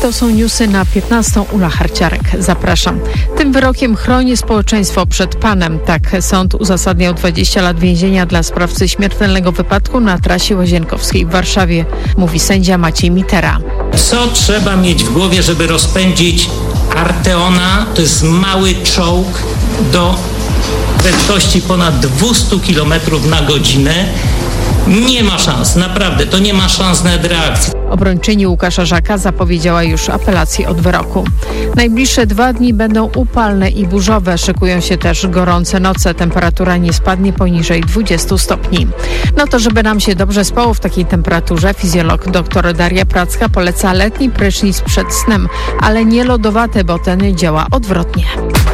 To są newsy na 15. Ula Harciarek. Zapraszam. Tym wyrokiem chroni społeczeństwo przed panem. Tak sąd uzasadniał 20 lat więzienia dla sprawcy śmiertelnego wypadku na trasie Łazienkowskiej w Warszawie, mówi sędzia Maciej Mitera. Co trzeba mieć w głowie, żeby rozpędzić Arteona? To jest mały czołg do prędkości ponad 200 km na godzinę. Nie ma szans, naprawdę, to nie ma szans na reakcję. Obrończyni Łukasza Żaka zapowiedziała już apelację od wyroku. Najbliższe 2 dni będą upalne i burzowe. Szykują się też gorące noce. Temperatura nie spadnie poniżej 20 stopni. No to żeby nam się dobrze spało w takiej temperaturze, fizjolog dr Daria Pracka poleca letni prysznic przed snem, ale nie lodowate, bo ten działa odwrotnie.